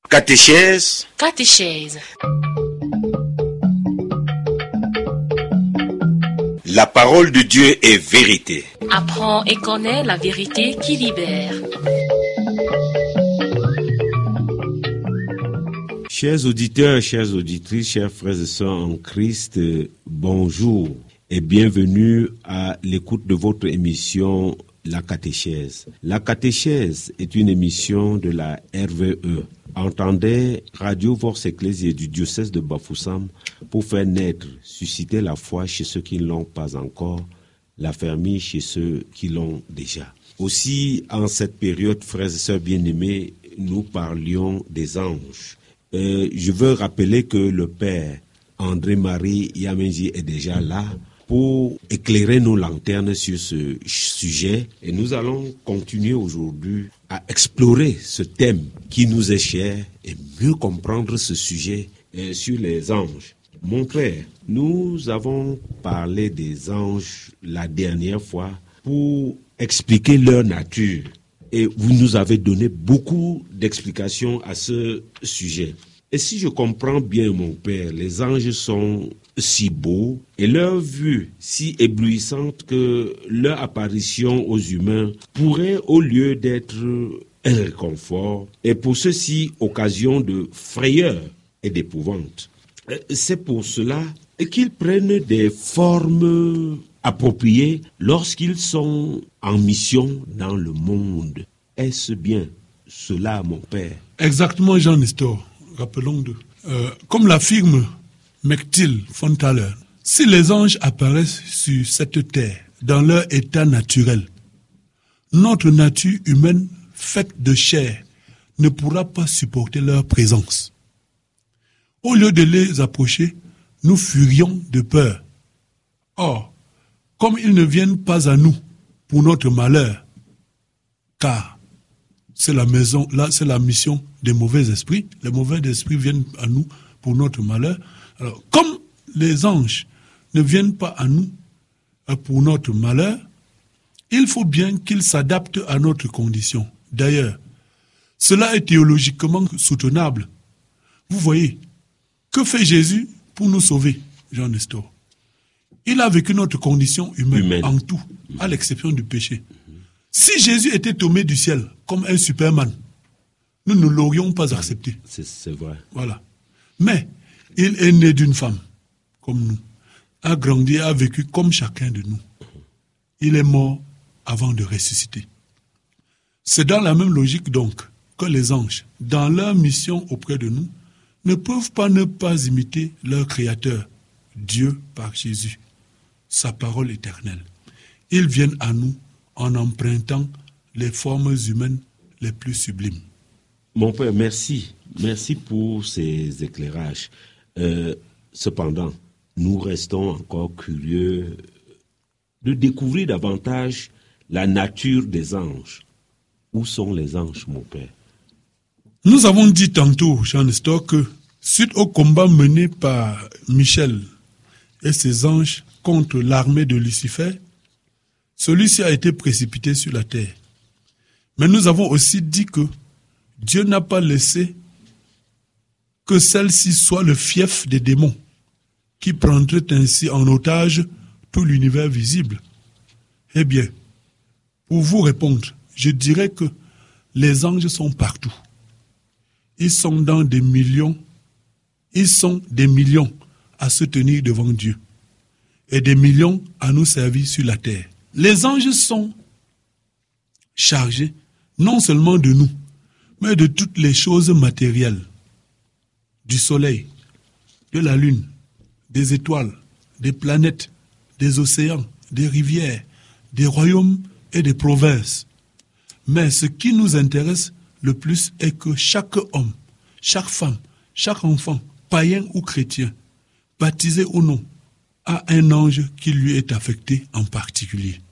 Catéchèse. Catéchèse. La parole de Dieu est vérité. Apprends et connais la vérité qui libère. Chers auditeurs, chères auditrices, chers frères et sœurs en Christ, bonjour et bienvenue à l'écoute de votre émission La Catéchèse. La Catéchèse est une émission de la RVE. Entendez Radio Vox Ecclésiae du diocèse de Bafoussam pour faire naître, susciter la foi chez ceux qui ne l'ont pas encore, l'affermir chez ceux qui l'ont déjà. Aussi, en cette période, frères et sœurs bien-aimés, nous parlions des anges. Je veux rappeler que le Père André-Marie Yamenji est déjà là pour éclairer nos lanternes sur ce sujet. Et nous allons continuer aujourd'hui à explorer ce thème qui nous est cher et mieux comprendre ce sujet sur les anges. Mon frère, nous avons parlé des anges la dernière fois pour expliquer leur nature. Et vous nous avez donné beaucoup d'explications à ce sujet. Et si je comprends bien, mon père, les anges sont si beaux et leur vue si éblouissante que leur apparition aux humains pourrait, au lieu d'être un réconfort, et pour ceux-ci occasion de frayeur et d'épouvante. C'est pour cela qu'ils prennent des formes appropriées lorsqu'ils sont en mission dans le monde. Est-ce bien cela, mon père? Exactement, Jean-Nestor. Rappelons-le. Comme l'affirme Mechtil von Thaler, si les anges apparaissent sur cette terre dans leur état naturel, notre nature humaine faite de chair ne pourra pas supporter leur présence. Au lieu de les approcher, nous furions de peur. Or, comme ils ne viennent pas à nous pour notre malheur, car c'est la mission des mauvais esprits. Les mauvais esprits viennent à nous pour notre malheur. Alors, comme les anges ne viennent pas à nous pour notre malheur, il faut bien qu'ils s'adaptent à notre condition. D'ailleurs, cela est théologiquement soutenable. Vous voyez, que fait Jésus pour nous sauver, Jean-Nestor? Il a vécu notre condition humaine en tout, à l'exception du péché. Si Jésus était tombé du ciel comme un Superman, nous ne l'aurions pas accepté. C'est vrai. Voilà. Mais il est né d'une femme, comme nous, a grandi, a vécu comme chacun de nous. Il est mort avant de ressusciter. C'est dans la même logique donc que les anges, dans leur mission auprès de nous, ne peuvent pas ne pas imiter leur Créateur, Dieu par Jésus, sa parole éternelle. Ils viennent à nous en empruntant les formes humaines les plus sublimes. Mon père, merci. Merci pour ces éclairages. Cependant, nous restons encore curieux de découvrir davantage la nature des anges. Où sont les anges, mon père? Nous avons dit tantôt, Jean-Nestor, que suite au combat mené par Michel et ses anges contre l'armée de Lucifer, celui-ci a été précipité sur la terre. Mais nous avons aussi dit que Dieu n'a pas laissé que celle-ci soit le fief des démons, qui prendraient ainsi en otage tout l'univers visible. Eh bien, pour vous répondre, je dirais que les anges sont partout. Ils sont des millions à se tenir devant Dieu et des millions à nous servir sur la terre. Les anges sont chargés non seulement de nous, mais de toutes les choses matérielles, du soleil, de la lune, des étoiles, des planètes, des océans, des rivières, des royaumes et des provinces. Mais ce qui nous intéresse le plus est que chaque homme, chaque femme, chaque enfant, païen ou chrétien, baptisé ou non, a un ange qui lui est affecté en particulier.